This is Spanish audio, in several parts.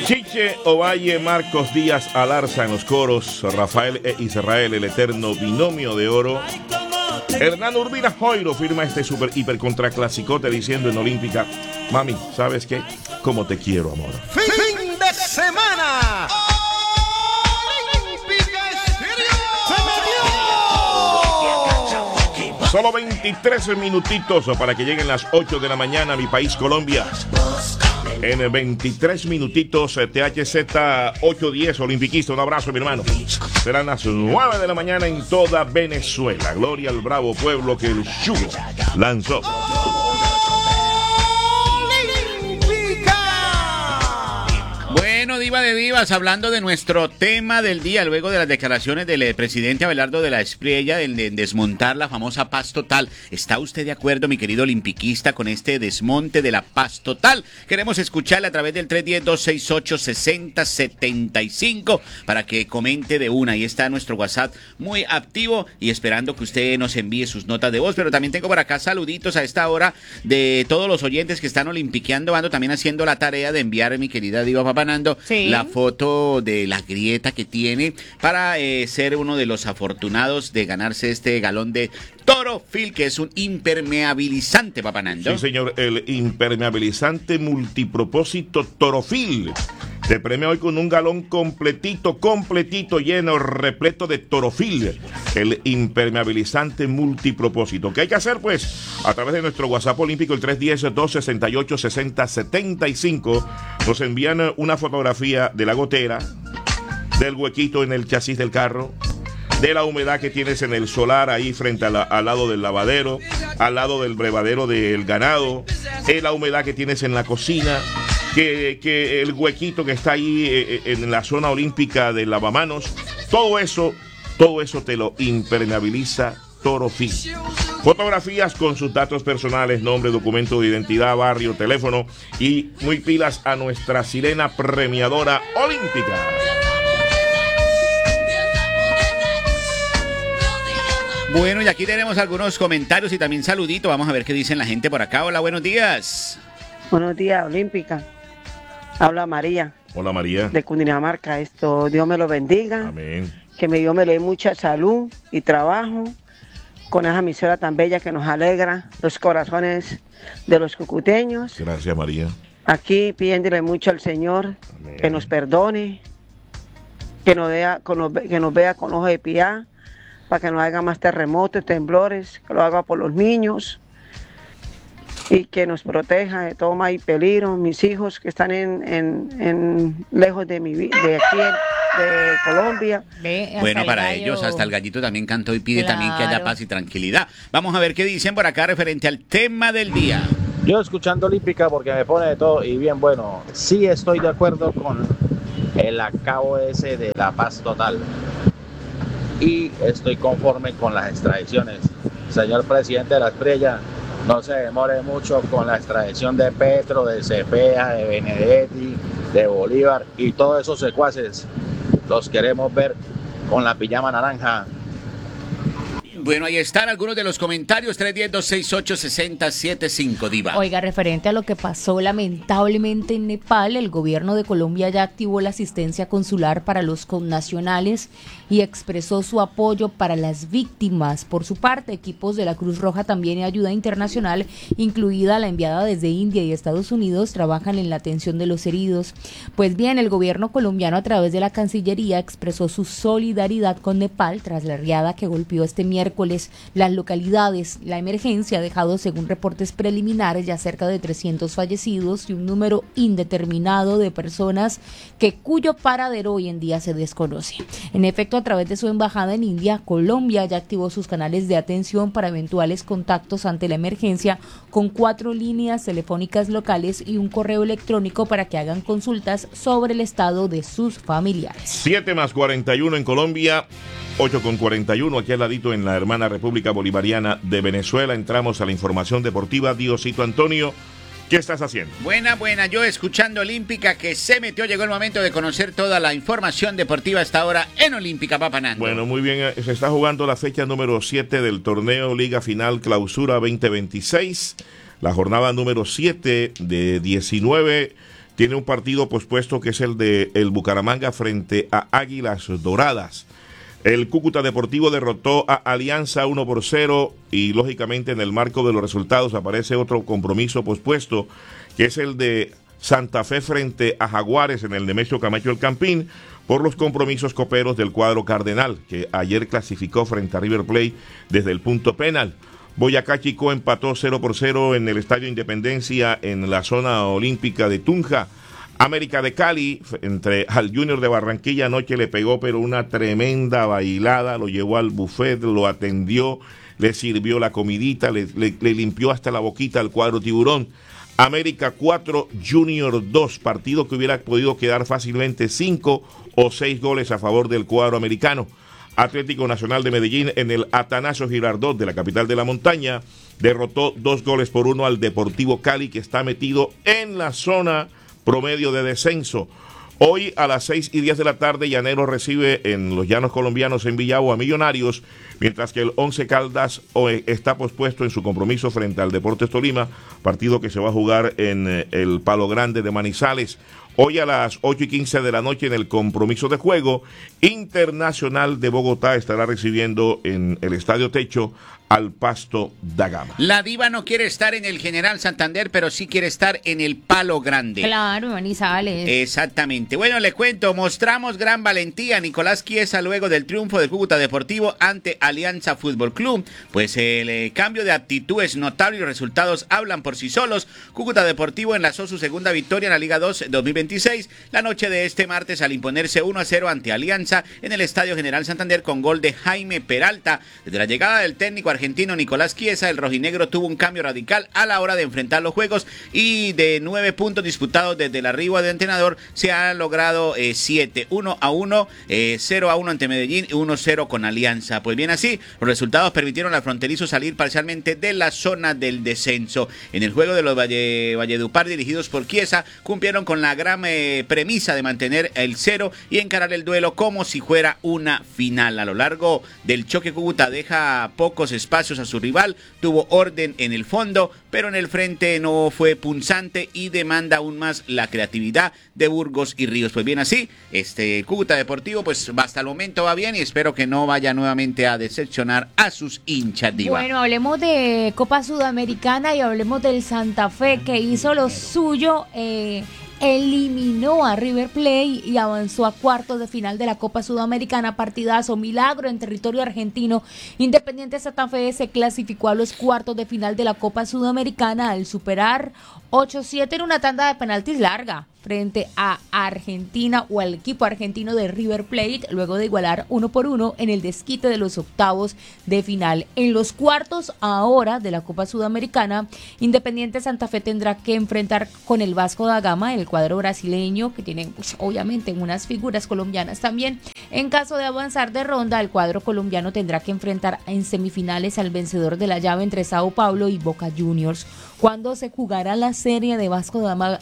Chiche Ovalle, Marcos Díaz Alarza en los coros, Rafael e Israel, el eterno binomio de oro. Hernán Urbina Joiro firma este super hiper contra clasicote diciendo en Olímpica: mami, ¿sabes qué? Como te quiero, amor. ¡Fin de semana! Solo 23 minutitos para que lleguen las 8 de la mañana a mi país, Colombia. En 23 minutitos, THZ 810, Olimpiquista. Un abrazo, mi hermano. Serán las 9 de la mañana en toda Venezuela. Gloria al bravo pueblo que el Chugo lanzó. Bueno, diva de divas, hablando de nuestro tema del día, luego de las declaraciones del presidente Abelardo de la Espriella de desmontar la famosa paz total. ¿Está usted de acuerdo, mi querido olimpiquista, con este desmonte de la paz total? Queremos escucharle a través del 310-268-6075 para que comente de una. Ahí está nuestro WhatsApp muy activo y esperando que usted nos envíe sus notas de voz. Pero también tengo por acá saluditos a esta hora de todos los oyentes que están olimpiqueando, ando también haciendo la tarea de enviar a mi querida diva Papanando la foto de la grieta que tiene para ser uno de los afortunados de ganarse este galón de Torofil, que es un impermeabilizante, Papanando. Sí, señor, el impermeabilizante multipropósito Torofil. Te premia hoy con un galón completito, lleno, repleto de Torofil, el impermeabilizante multipropósito. ¿Qué hay que hacer? Pues, a través de nuestro WhatsApp olímpico, el 310-268-6075, nos envían una fotografía de la gotera, del huequito en el chasis del carro, de la humedad que tienes en el solar ahí frente al lado del lavadero, al lado del brevadero del ganado, la humedad que tienes en la cocina, que el huequito que está ahí en la zona olímpica de lavamanos, todo eso te lo impermeabiliza Torofil. Fotografías con sus datos personales, nombre, documento de identidad, barrio, teléfono y muy pilas a nuestra sirena premiadora olímpica. Bueno, y aquí tenemos algunos comentarios y también saluditos. Vamos a ver qué dicen la gente por acá. Hola, buenos días. Buenos días, Olímpica. Habla María. Hola, María. De Cundinamarca. Dios me lo bendiga. Amén. Que Dios me le dé mucha salud y trabajo con esa emisora tan bella que nos alegra los corazones de los cucuteños. Gracias, María. Aquí pidiéndole mucho al Señor. Amén. Que nos perdone, que nos vea con ojo de piedad, para que no haya más terremotos, temblores, que lo haga por los niños y que nos proteja de todo mal y peligro. Mis hijos que están lejos de aquí de Colombia. Bueno, para ellos hasta el gallito también cantó y pide también que haya paz y tranquilidad. Vamos a ver qué dicen por acá referente al tema del día. Yo escuchando Olímpica porque me pone de todo y bien bueno, sí estoy de acuerdo con el acabo ese de la paz total. Y estoy conforme con las extradiciones. Señor presidente de la Espriella, no se demore mucho con la extradición de Petro, de Cepeda, de Benedetti, de Bolívar y todos esos secuaces. Los queremos ver con la pijama naranja. Bueno, ahí están algunos de los comentarios. 310-268-6075, diva. Oiga, referente a lo que pasó lamentablemente en Nepal, el gobierno de Colombia ya activó la asistencia consular para los connacionales y expresó su apoyo para las víctimas. Por su parte, equipos de la Cruz Roja también y ayuda internacional, incluida la enviada desde India y Estados Unidos, trabajan en la atención de los heridos. Pues bien, el gobierno colombiano a través de la Cancillería expresó su solidaridad con Nepal tras la riada que golpeó este miércoles las localidades. La emergencia ha dejado, según reportes preliminares, ya cerca de 300 fallecidos y un número indeterminado de personas cuyo paradero hoy en día se desconoce. En efecto, a través de su embajada en India, Colombia ya activó sus canales de atención para eventuales contactos ante la emergencia, con 4 líneas telefónicas locales y un correo electrónico para que hagan consultas sobre el estado de sus familiares. 7+41 en Colombia, 8:41 aquí al ladito en la hermana República Bolivariana de Venezuela. Entramos a la información deportiva. Diosito Antonio, ¿qué estás haciendo? Buena, yo escuchando Olímpica que se metió. Llegó el momento de conocer toda la información deportiva hasta ahora en Olímpica, Papanando. Bueno, muy bien, se está jugando la fecha número 7 del torneo Liga Final Clausura 2026. La jornada número 7 de 19 tiene un partido pospuesto que es el de el Bucaramanga frente a Águilas Doradas. El Cúcuta Deportivo derrotó a Alianza 1-0 y lógicamente en el marco de los resultados aparece otro compromiso pospuesto que es el de Santa Fe frente a Jaguares en el Nemesio Camacho El Campín por los compromisos coperos del cuadro cardenal que ayer clasificó frente a River Plate desde el punto penal. Boyacá Chicó empató 0-0 en el Estadio Independencia en la zona olímpica de Tunja. América de Cali, entre al Junior de Barranquilla, anoche le pegó pero una tremenda bailada, lo llevó al buffet, lo atendió, le sirvió la comidita, le limpió hasta la boquita al cuadro tiburón. América 4, Junior 2, partido que hubiera podido quedar fácilmente 5 o 6 goles a favor del cuadro americano. Atlético Nacional de Medellín en el Atanasio Girardot de la capital de la montaña derrotó 2-1 al Deportivo Cali que está metido en la zona promedio de descenso. Hoy a las 6:10 de la tarde Llanero recibe en los Llanos Colombianos en Villavo a Millonarios, mientras que el Once Caldas está pospuesto en su compromiso frente al Deportes Tolima, partido que se va a jugar en el Palo Grande de Manizales. Hoy a las 8:15 de la noche en el compromiso de juego, Internacional de Bogotá estará recibiendo en el Estadio Techo al Pasto da Gama. La diva no quiere estar en el General Santander, pero sí quiere estar en el Palo Grande. Claro, Manizales. Exactamente. Bueno, le cuento, mostramos gran valentía. Nicolás Chiesa luego del triunfo del Cúcuta Deportivo ante Alianza Fútbol Club. Pues el cambio de actitud es notable y los resultados hablan por sí solos. Cúcuta Deportivo enlazó su segunda victoria en la Liga 2 2026 la noche de este martes al imponerse 1-0 ante Alianza en el Estadio General Santander con gol de Jaime Peralta. Desde la llegada del técnico argentino Nicolás Chiesa, el rojinegro tuvo un cambio radical a la hora de enfrentar los juegos y de 9 puntos disputados desde el arribo del entrenador se han logrado 7, 1-1, 0-1 ante Medellín y 1-0 con Alianza. Pues bien así, los resultados permitieron al fronterizo salir parcialmente de la zona del descenso. En el juego de los Valledupar dirigidos por Chiesa cumplieron con la gran premisa de mantener el 0 y encarar el duelo como si fuera una final. A lo largo del choque Cúcuta deja pocos espacios a su rival, tuvo orden en el fondo, pero en el frente no fue punzante y demanda aún más la creatividad de Burgos y Ríos. Pues bien así, Cúcuta Deportivo pues hasta el momento va bien y espero que no vaya nuevamente a decepcionar a sus hinchas, diva. Bueno, hablemos de Copa Sudamericana y hablemos del Santa Fe que hizo lo suyo, eliminó a River Plate y avanzó a cuartos de final de la Copa Sudamericana. Partidazo, milagro en territorio argentino. Independiente Santa Fe se clasificó a los cuartos de final de la Copa Sudamericana al superar 8-7 en una tanda de penaltis larga frente a Argentina o al equipo argentino de River Plate, luego de igualar 1-1 en el desquite de los octavos de final. En los cuartos ahora de la Copa Sudamericana, Independiente Santa Fe tendrá que enfrentar con el Vasco da Gama, el cuadro brasileño, que tiene pues, obviamente unas figuras colombianas también. En caso de avanzar de ronda, el cuadro colombiano tendrá que enfrentar en semifinales al vencedor de la llave entre Sao Paulo y Boca Juniors. ¿Cuándo se jugará la serie de Vasco da Gama?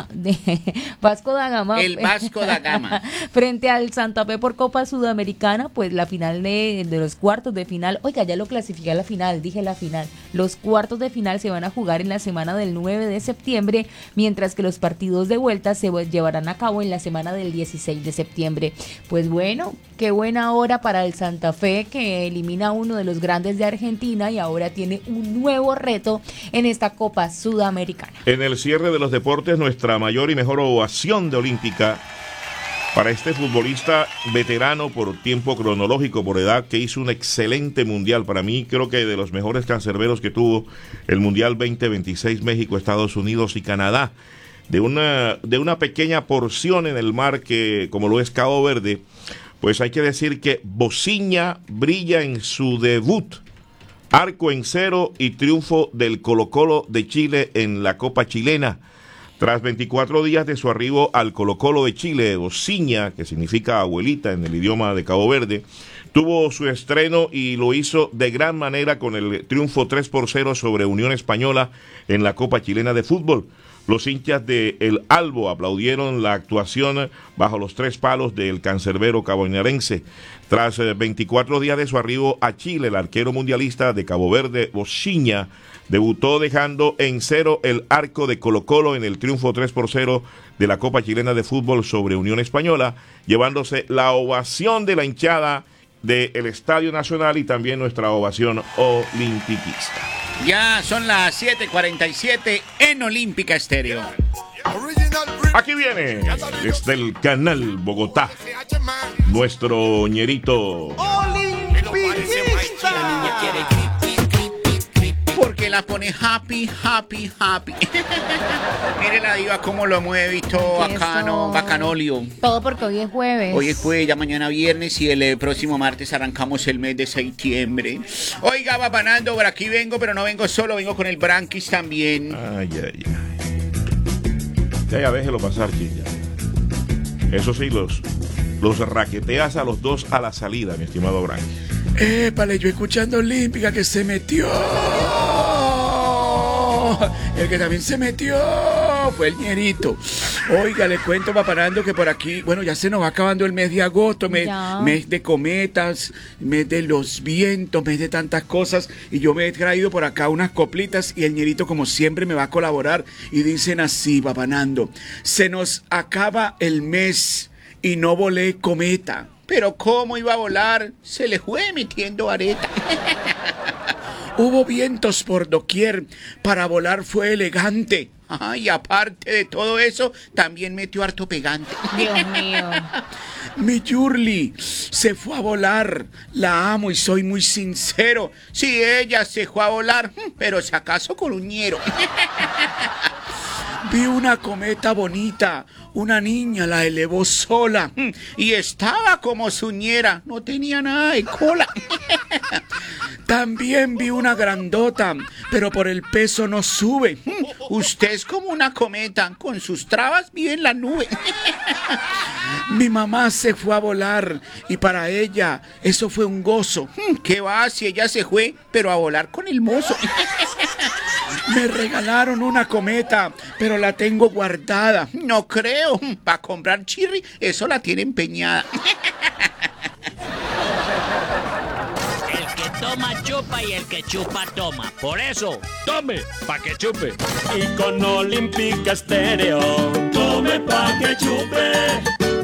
Vasco da Gama. El Vasco da Gama. Frente al Santa Fe por Copa Sudamericana, pues la final de los cuartos de final. Oiga, ya lo clasifiqué a la final, dije la final. Los cuartos de final se van a jugar en la semana del 9 de septiembre, mientras que los partidos de vuelta se llevarán a cabo en la semana del 16 de septiembre. Pues bueno, qué buena hora para el Santa Fe, que elimina a uno de los grandes de Argentina y ahora tiene un nuevo reto en esta Copa Sudamericana. En el cierre de los deportes, nuestra mayor y mejor ovación de Olímpica para este futbolista veterano por tiempo cronológico, por edad, que hizo un excelente mundial. Para mí, creo que de los mejores cancerberos que tuvo el Mundial 2026, México, Estados Unidos y Canadá. De una pequeña porción en el mar que, como lo es Cabo Verde, pues hay que decir que Bociña brilla en su debut. Arco en cero y triunfo del Colo-Colo de Chile en la Copa Chilena. Tras 24 días de su arribo al Colo-Colo de Chile, Bociña, que significa abuelita en el idioma de Cabo Verde, tuvo su estreno y lo hizo de gran manera con el triunfo 3-0 sobre Unión Española en la Copa Chilena de Fútbol. Los hinchas de El Albo aplaudieron la actuación bajo los 3 palos del cancerbero cabonarense. Tras 24 días de su arribo a Chile, el arquero mundialista de Cabo Verde, Bociña, debutó dejando en cero el arco de Colo-Colo en el triunfo 3-0 de la Copa Chilena de Fútbol sobre Unión Española, llevándose la ovación de la hinchada del Estadio Nacional y también nuestra ovación olimpiquista. Ya son las 7:47 en Olímpica Estéreo. Aquí viene, desde el canal Bogotá, nuestro ñerito. Porque la pone happy, happy, happy. Mire la diva cómo lo mueve y todo bacano, bacanolio. Todo porque hoy es jueves. Hoy es jueves, ya mañana viernes y el próximo martes arrancamos el mes de septiembre. Oiga, va panando, por aquí vengo, pero no vengo solo, vengo con el Branquis también. Ay. Ya, déjelo pasar, chica. Eso sí, los raqueteas a los dos a la salida, mi estimado Branquis. Épale, yo escuchando Olímpica que se metió. El que también se metió fue el ñerito. Oiga, le cuento, paparando, que por aquí, bueno, ya se nos va acabando el mes de agosto, mes de cometas, mes de los vientos, mes de tantas cosas. Y yo me he traído por acá unas coplitas y el ñerito, como siempre, me va a colaborar. Y dicen así, papanando: se nos acaba el mes y no volé cometa. Pero ¿cómo iba a volar? Se le fue metiendo areta. Hubo vientos por doquier, para volar fue elegante. Y aparte de todo eso, también metió harto pegante. Dios mío. Mi Yurli se fue a volar, la amo y soy muy sincero. Sí, ella se fue a volar, pero se acaso con un ñero. Vi una cometa bonita, una niña la elevó sola y estaba como su ñera, no tenía nada de cola. También vi una grandota, pero por el peso no sube. Usted es como una cometa, con sus trabas vive en la nube. Mi mamá se fue a volar y para ella eso fue un gozo. ¿Qué va si ella se fue, pero a volar con el mozo? Me regalaron una cometa, pero la tengo guardada. No creo, para comprar chirri, eso la tiene empeñada. El que toma chupa y el que chupa toma. Por eso, tome pa' que chupe. Y con Olímpica Estéreo, tome pa' que chupe.